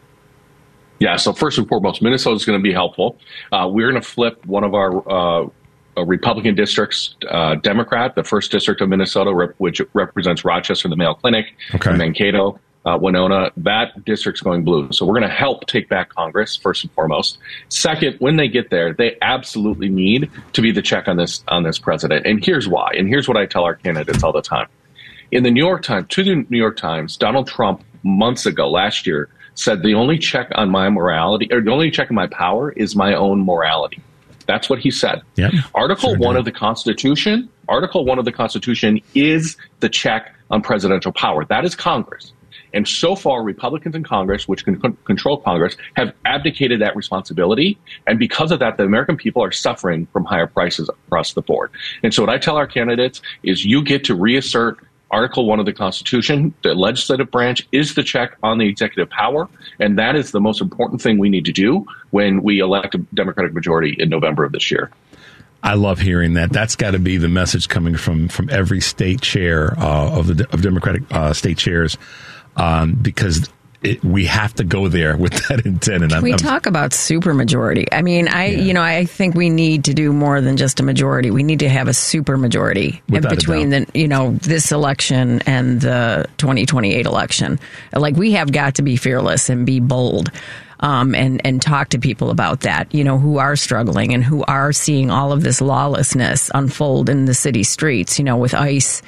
Yeah. So first and foremost, Minnesota is going to be helpful. Uh, we're going to flip one of our uh, Republican districts, uh, Democrat, the first district of Minnesota, rep- which represents Rochester, the Mayo Clinic, okay. and Mankato. Uh, Winona, that district's going blue. So we're going to help take back Congress, first and foremost. Second, when they get there, they absolutely need to be the check on this on this president. And here's why. And here's what I tell our candidates all the time. In the New York Times, to the New York Times, Donald Trump months ago, last year, said the only check on my morality, or the only check on my power is my own morality. That's what he said. Yep, Article sure one do. of the Constitution, Article one of the Constitution is the check on presidential power. That is Congress. And so far, Republicans in Congress, which can c- control Congress, have abdicated that responsibility. And because of that, the American people are suffering from higher prices across the board. And so what I tell our candidates is you get to reassert Article one of the Constitution. The legislative branch is the check on the executive power. And that is the most important thing we need to do when we elect a Democratic majority in November of this year. I love hearing that. That's got to be the message coming from, from every state chair uh, of the of Democratic uh, state chairs. Um, because it, we have to go there with that intent. And Can I'm, we I'm, talk about supermajority? I mean, I yeah. you know, I think we need to do more than just a majority. We need to have a supermajority in between the you know this election and the twenty twenty-eight election. Like, we have got to be fearless and be bold. Um, and, and talk to people about that, you know, who are struggling and who are seeing all of this lawlessness unfold in the city streets, you know, with ICE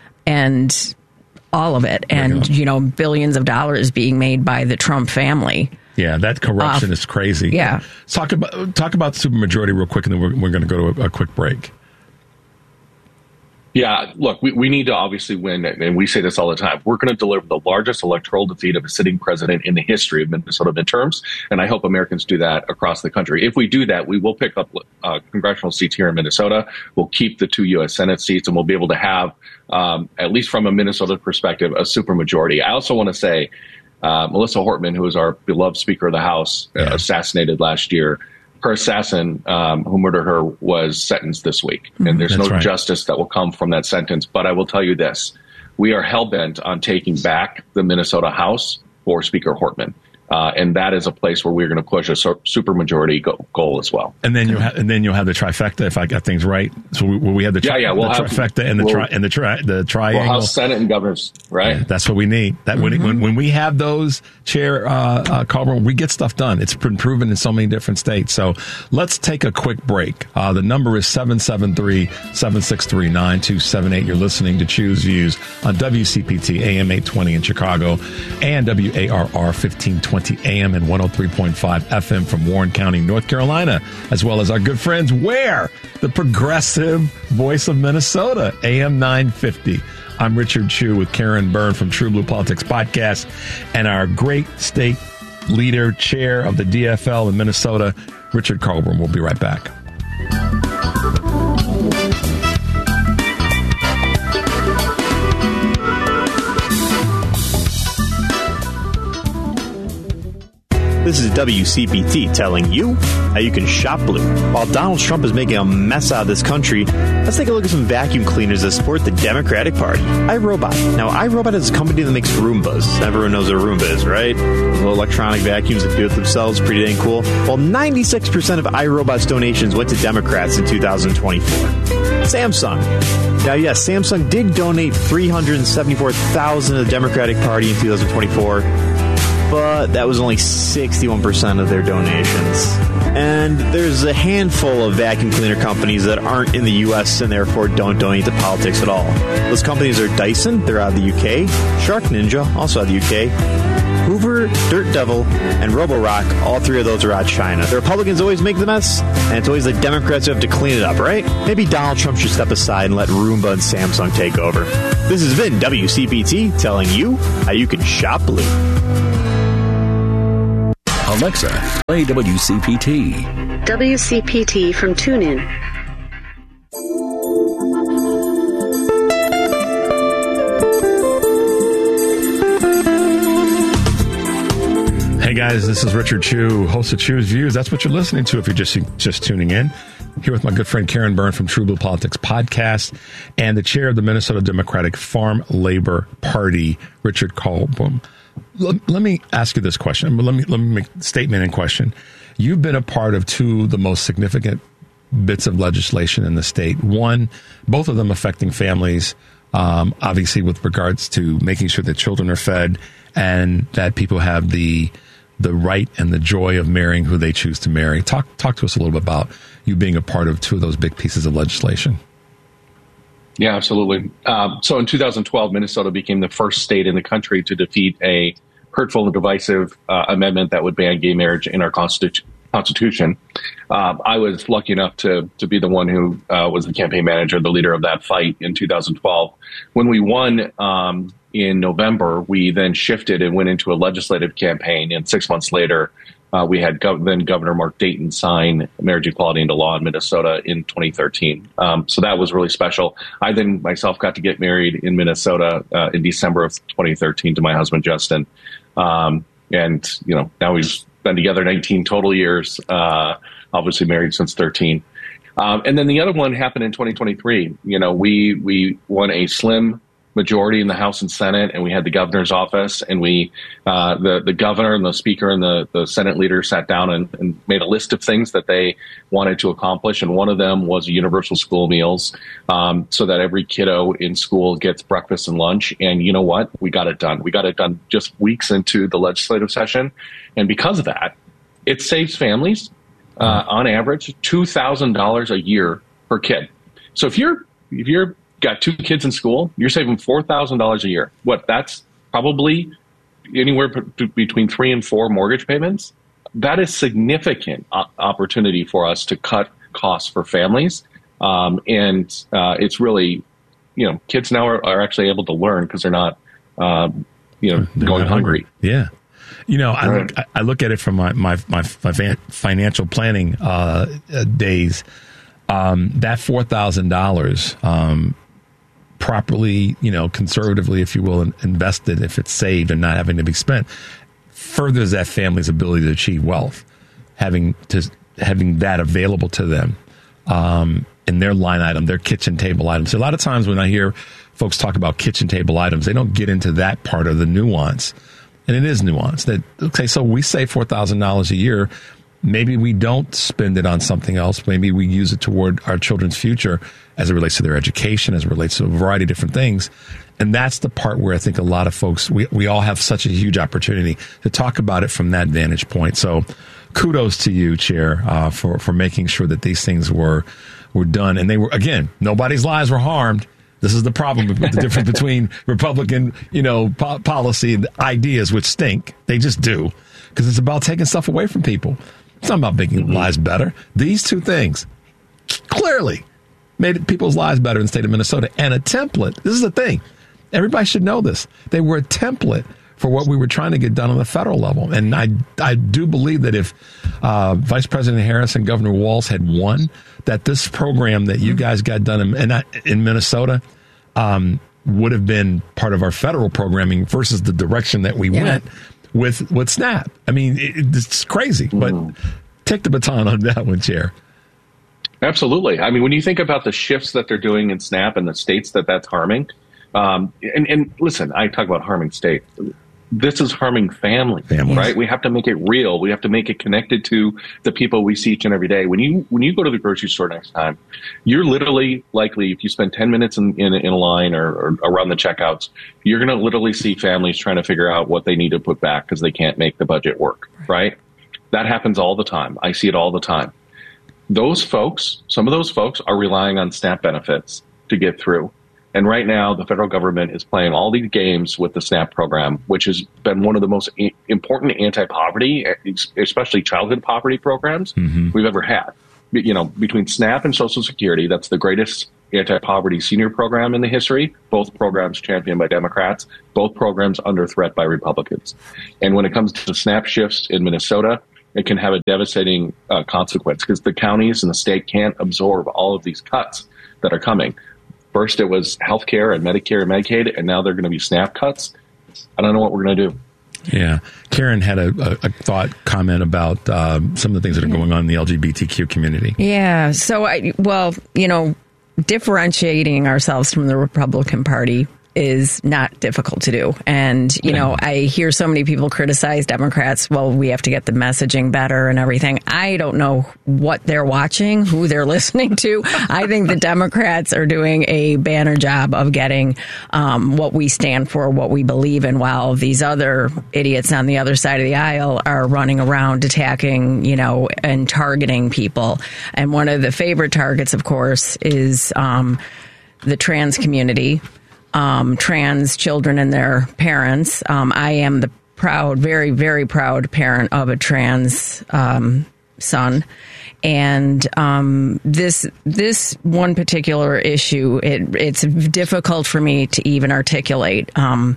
and all of it, and you know, billions of dollars being made by the Trump family. Yeah, that corruption uh, is crazy. Yeah, talk about talk about supermajority real quick, and then we're, we're going to go to a, a quick break. Yeah, look, we, we need to obviously win, and we say this all the time. We're going to deliver the largest electoral defeat of a sitting president in the history of Minnesota midterms, and I hope Americans do that across the country. If we do that, we will pick up uh, congressional seats here in Minnesota. We'll keep the two U S Senate seats, and we'll be able to have, um, at least from a Minnesota perspective, a supermajority. I also want to say uh, Melissa Hortman, who was our beloved Speaker of the House, uh, yeah. assassinated last year. Her assassin, um, who murdered her, was sentenced this week. And there's That's no right. justice that will come from that sentence. But I will tell you this. We are hell-bent on taking back the Minnesota House for Speaker Hortman. Uh, and that is a place where we're going to push a supermajority go- goal as well. And then you ha- and then you'll have the trifecta, if I got things right. So we, we have the, tri- yeah, yeah, we'll the have, trifecta and the we'll, tri- and the tri- the triangle. We'll have Senate and governors, right? Yeah, that's what we need. That mm-hmm. when, when when we have those, Chair uh, uh, Carlborough, we get stuff done. It's been proven in so many different states. So let's take a quick break. Uh, the number is seven seven three, seven six three, nine two seven eight. You're listening to Choose Views on W C P T A M eight twenty in Chicago and W A R R fifteen twenty A M and one oh three point five F M from Warren County, North Carolina, as well as our good friends where? The progressive voice of Minnesota, A M nine fifty. I'm Richard Chu with Karen Byrne from True Blue Politics Podcast and our great state leader, chair of the D F L in Minnesota, Richard Carlborough. We'll be right back. This is W C P T telling you how you can shop blue. While Donald Trump is making a mess out of this country, let's take a look at some vacuum cleaners that support the Democratic Party. iRobot. Now, iRobot is a company that makes Roombas. Everyone knows what a Roomba is, right? Little electronic vacuums that do it themselves. Pretty dang cool. Well, ninety-six percent of iRobot's donations went to Democrats in two thousand twenty-four. Samsung. Now, yes, Samsung did donate three hundred seventy-four thousand dollars to the Democratic Party in two thousand twenty-four, but that was only sixty-one percent of their donations. And there's a handful of vacuum cleaner companies that aren't in the U S and therefore don't donate to politics at all. Those companies are Dyson, they're out of the U K, Shark Ninja, also out of the U K, Hoover, Dirt Devil, and Roborock, all three of those are out of China. The Republicans always make the mess, and it's always the Democrats who have to clean it up, right? Maybe Donald Trump should step aside and let Roomba and Samsung take over. This has been W C P T telling you how you can shop blue. Alexa, play W C P T. W C P T from TuneIn. Hey guys, this is Richard Chew, host of Chew's Views. That's what you're listening to if you're just just tuning in. Here with my good friend Karen Byrne from True Blue Politics Podcast and the chair of the Minnesota Democratic Farm Labor Party, Richard Kalbum. Let, let me ask you this question. Let me let me make a statement in question. You've been a part of two of the most significant bits of legislation in the state. One, both of them affecting families, um, obviously with regards to making sure that children are fed and that people have the the right and the joy of marrying who they choose to marry. Talk talk to us a little bit about you being a part of two of those big pieces of legislation. Yeah, absolutely. Um, so in two thousand twelve, Minnesota became the first state in the country to defeat a hurtful and divisive uh, amendment that would ban gay marriage in our constitu- Constitution. Uh, I was lucky enough to to be the one who uh, was the campaign manager, the leader of that fight in two thousand twelve. When we won um, in November, we then shifted and went into a legislative campaign, and six months later, Uh, we had gov- then Governor Mark Dayton sign marriage equality into law in Minnesota in twenty thirteen. Um, so that was really special. I then myself got to get married in Minnesota uh, in December of twenty thirteen to my husband, Justin. Um, and, you know, now we've been together nineteen total years, uh, obviously married since thirteen. Um, and then the other one happened in twenty twenty-three. You know, we, we won a slim majority in the House and Senate, and we had the governor's office, and we, uh, the the governor and the speaker and the, the Senate leader sat down and, and made a list of things that they wanted to accomplish, and one of them was universal school meals, um, so that every kiddo in school gets breakfast and lunch. And you know what? We got it done. We got it done just weeks into the legislative session, and because of that, it saves families uh, on average two thousand dollars a year per kid. So if you're if you're got two kids in school, you're saving four thousand dollars a year. What, that's probably anywhere p- between three and four mortgage payments. That is significant o- opportunity for us to cut costs for families. Um, and uh, it's really, you know, kids now are, are actually able to learn because they're not, um, you know, they're going hungry. hungry. Yeah. You know, I look, I look at it from my, my, my, my financial planning uh, days. Um, that four thousand dollars, um, properly, you know, conservatively, if you will, invested, if it's saved and not having to be spent, furthers that family's ability to achieve wealth, having to having that available to them um, in their line item, their kitchen table items. So a lot of times when I hear folks talk about kitchen table items, they don't get into that part of the nuance, and it is nuance. That okay, so we save four thousand dollars a year. Maybe we don't spend it on something else. Maybe we use it toward our children's future as it relates to their education, as it relates to a variety of different things. And that's the part where I think a lot of folks, we, we all have such a huge opportunity to talk about it from that vantage point. So kudos to you, Chair, uh, for, for making sure that these things were, were done. And they were, again, nobody's lives were harmed. This is the problem with the difference between Republican, you know, po- policy and ideas, which stink. They just do, because it's about taking stuff away from people. It's not about making mm-hmm. lives better. These two things clearly made people's lives better in the state of Minnesota. And a template, this is the thing, everybody should know this. They were a template for what we were trying to get done on the federal level. And I I do believe that if uh, Vice President Harris and Governor Walz had won, that this program that you guys got done in, in, in Minnesota um, would have been part of our federal programming versus the direction that we yeah. went, with with SNAP. I mean, it, it's crazy. But mm. take the baton on that one, Chair. Absolutely. I mean, when you think about the shifts that they're doing in SNAP and the states that that's harming, um, and, and listen, I talk about harming states. This is harming families, families, right? We have to make it real. We have to make it connected to the people we see each and every day. When you when you go to the grocery store next time, you're literally likely, if you spend ten minutes in, in, in a line or, or around the checkouts, you're going to literally see families trying to figure out what they need to put back because they can't make the budget work, right? That happens all the time. I see it all the time. Those folks, some of those folks are relying on SNAP benefits to get through. And right now, the federal government is playing all these games with the SNAP program, which has been one of the most i- important anti-poverty, especially childhood poverty programs mm-hmm. we've ever had. You know, between SNAP and Social Security, that's the greatest anti-poverty senior program in the history. Both programs championed by Democrats, both programs under threat by Republicans. And when it comes to SNAP shifts in Minnesota, it can have a devastating uh, consequence because the counties and the state can't absorb all of these cuts that are coming. First, it was health care and Medicare and Medicaid, and now they're going to be SNAP cuts. I don't know what we're going to do. Yeah. Karen had a, a, a thought comment about um, some of the things that are going on in the L G B T Q community. Yeah. So, I, well, you know, differentiating ourselves from the Republican Party is not difficult to do. And, you know, I hear so many people criticize Democrats. Well, we have to get the messaging better and everything. I don't know what they're watching, who they're listening to. I think the Democrats are doing a banner job of getting um, what we stand for, what we believe in, while these other idiots on the other side of the aisle are running around attacking, you know, and targeting people. And one of the favorite targets, of course, is um, the trans community. Um, trans children and their parents. Um, I am the proud, very, very proud parent of a trans um, son. And um, this this one particular issue, it, it's difficult for me to even articulate um,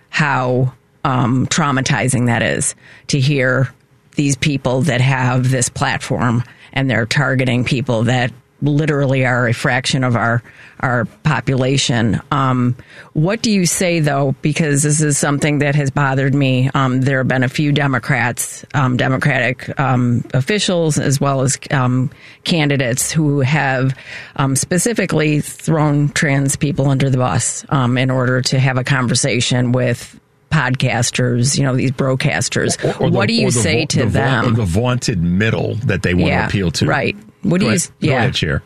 how um, traumatizing that is to hear these people that have this platform and they're targeting people that literally are a fraction of our our population. Um, what do you say, though? Because this is something that has bothered me. Um, there have been a few Democrats, um, Democratic um, officials, as well as um, candidates who have um, specifically thrown trans people under the bus um, in order to have a conversation with podcasters, you know, these broadcasters. Or, or what the, do you the, say the, to the, them? The vaunted middle that they want yeah, to appeal to. Right. What do Go you? Ahead. Yeah. Go ahead, Chair.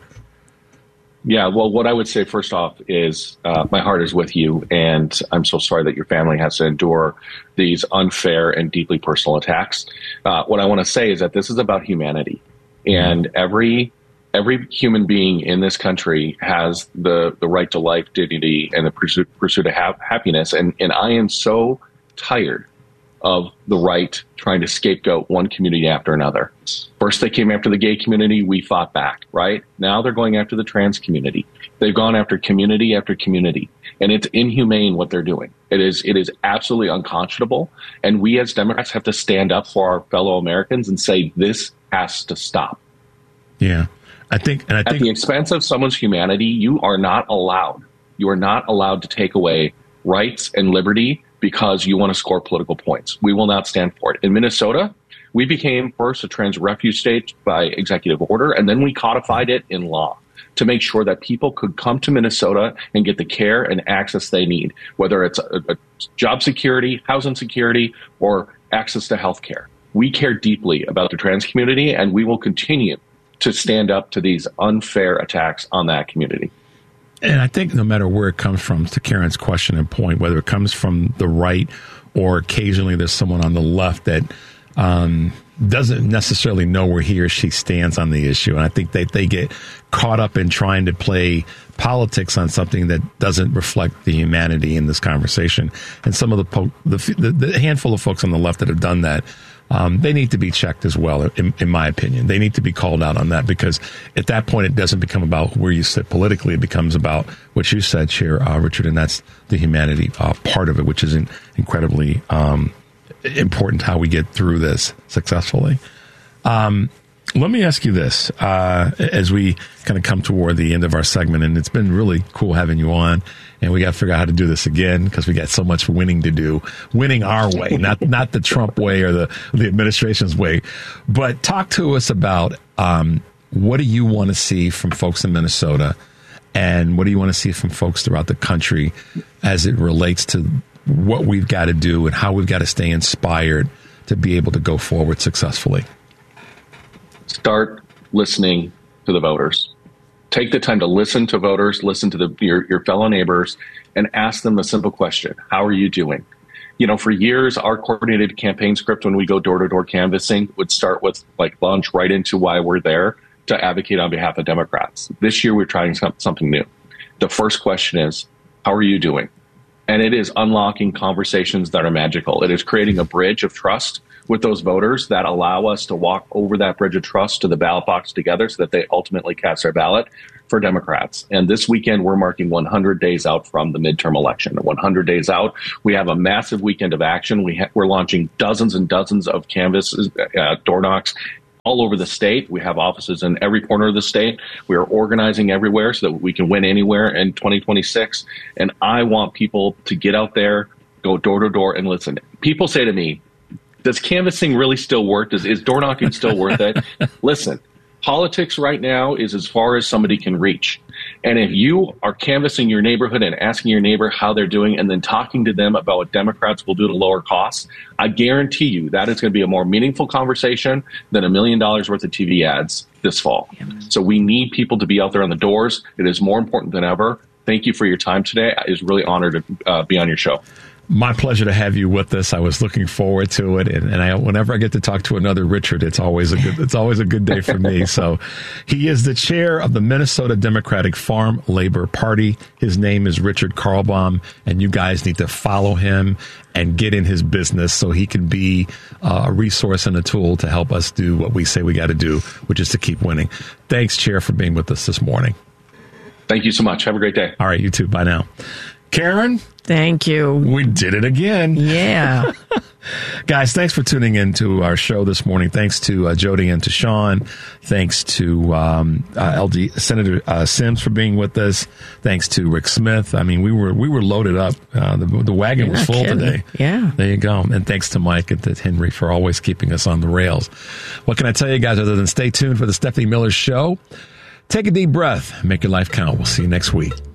Yeah, well, what I would say first off is uh, my heart is with you, and I'm so sorry that your family has to endure these unfair and deeply personal attacks. Uh, what I want to say is that this is about humanity, and every every human being in this country has the, the right to life, dignity, and the pursuit, pursuit of ha- happiness. And, and I am so tired of the right trying to scapegoat one community after another. First, they came after the gay community. We fought back, right? Now they're going after the trans community. They've gone after community after community. And it's inhumane what they're doing. It is it is absolutely unconscionable. And we as Democrats have to stand up for our fellow Americans and say this has to stop. Yeah. I think, and I think at the expense of someone's humanity, you are not allowed. You are not allowed to take away rights and liberty because you want to score political points. We will not stand for it. In Minnesota, we became first a trans refuge state by executive order, and then we codified it in law to make sure that people could come to Minnesota and get the care and access they need, whether it's a, a job security, housing security, or access to health care. We care deeply about the trans community, and we will continue to stand up to these unfair attacks on that community. And I think no matter where it comes from, to Karen's question and point, whether it comes from the right or occasionally there's someone on the left that um, doesn't necessarily know where he or she stands on the issue. And I think that they get caught up in trying to play politics on something that doesn't reflect the humanity in this conversation. And some of the, po- the, the, the handful of folks on the left that have done that, Um, they need to be checked as well, in, in my opinion. They need to be called out on that, because at that point, it doesn't become about where you sit politically. It becomes about what you said, Chair uh, Richard, and that's the humanity uh, part of it, which is in, incredibly um, important, how we get through this successfully. Um, Let me ask you this, uh, as we kind of come toward the end of our segment, and it's been really cool having you on, and we got to figure out how to do this again because we got so much winning to do, winning our way, not not the Trump way or the, the administration's way. But talk to us about um, what do you want to see from folks in Minnesota, and what do you want to see from folks throughout the country as it relates to what we've got to do and how we've got to stay inspired to be able to go forward successfully. Start listening to the voters. Take the time to listen to voters, listen to the, your, your fellow neighbors, and ask them a simple question. How are you doing? You know, for years, our coordinated campaign script when we go door-to-door canvassing would start with, like, launch right into why we're there to advocate on behalf of Democrats. This year, we're trying some, something new. The first question is, how are you doing? And it is unlocking conversations that are magical. It is creating a bridge of trust with those voters that allow us to walk over that bridge of trust to the ballot box together so that they ultimately cast their ballot for Democrats. And this weekend, we're marking one hundred days out from the midterm election. one hundred days out, we have a massive weekend of action. We ha- we're launching dozens and dozens of canvases, uh, door knocks, all over the state. We have offices in every corner of the state. We are organizing everywhere so that we can win anywhere in twenty twenty-six. And I want people to get out there, go door to door and listen. People say to me, does canvassing really still work? Does, is door knocking still worth it? Listen, politics right now is as far as somebody can reach. And if you are canvassing your neighborhood and asking your neighbor how they're doing and then talking to them about what Democrats will do to lower costs, I guarantee you that is going to be a more meaningful conversation than a million dollars worth of T V ads this fall. Yeah. So we need people to be out there on the doors. It is more important than ever. Thank you for your time today. I was really honored to uh, be on your show. My pleasure to have you with us. I was looking forward to it, and, and I, whenever I get to talk to another Richard, it's always a good. It's always a good day for me. So, he is the chair of the Minnesota Democratic Farm Labor Party. His name is Richard Carlbom, and you guys need to follow him and get in his business so he can be uh, a resource and a tool to help us do what we say we got to do, which is to keep winning. Thanks, Chair, for being with us this morning. Thank you so much. Have a great day. All right, you too. Bye now. Karen? Thank you. We did it again. Yeah. Guys, thanks for tuning in to our show this morning. Thanks to uh, Jody and to Sean. Thanks to um, uh, L D Senator uh, Sims for being with us. Thanks to Rick Smith. I mean, we were we were loaded up. Uh, the, the wagon You're was full kidding. today. Yeah. There you go. And thanks to Mike and to Henry for always keeping us on the rails. What can I tell you guys other than stay tuned for the Stephanie Miller Show? Take a deep breath. Make your life count. We'll see you next week.